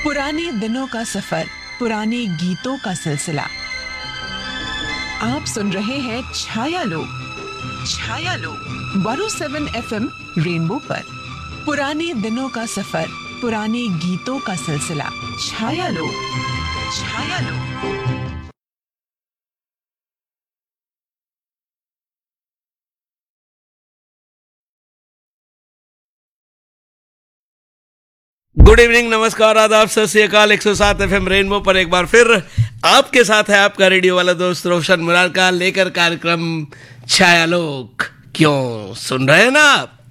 पुराने दिनों का सफर, पुराने गीतों का सिलसिला। आप सुन रहे हैं छाया लोग 107 FM रेनबो पर। पुराने दिनों का सफर, पुराने गीतों का सिलसिला। छाया लोग। गुड इवनिंग, नमस्कार, आदाब, सत श्री अकाल। 107 FM रेनबो पर एक बार फिर आपके साथ है आपका रेडियो वाला दोस्त रोशन मुरार का लेकर कार्यक्रम छाया लोग। क्यों सुन रहे हैं ना आप?